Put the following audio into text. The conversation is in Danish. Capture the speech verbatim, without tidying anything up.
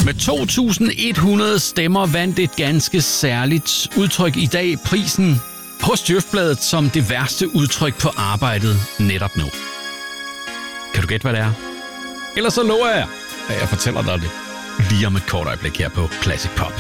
Med to tusind et hundrede stemmer vandt et ganske særligt udtryk i dag prisen hos Djøfbladet som det værste udtryk på arbejdet netop nu. Kan du gætte, hvad det er? Ellers så lover jeg, at jeg fortæller dig det lige om et kort øjeblik her på Classic Pop.